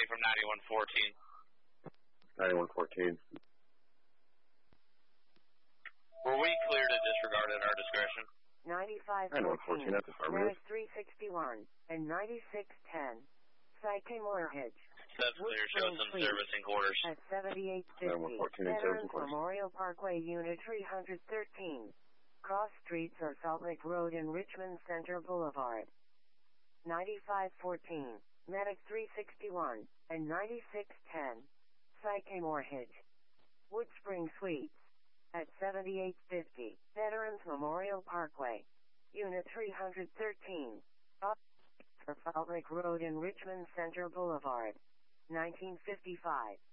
somebody from 9114. 9114. Were we clear to disregard at our discretion? 9514, that's affirmative. 361 and 9610. Psyche Moorhead. That's clear. Show some servicing quarters. At 7850. Veterans Memorial Parkway, Unit 313. Cross streets are Salt Lake Road and Richmond Center Boulevard. 9514. Medic 361 and 9610. Psyche Moorhead. Wood Spring Suites. At 7850. Veterans Memorial Parkway. Unit 313. Up for Salt Lake Road and Richmond Center Boulevard. 1955.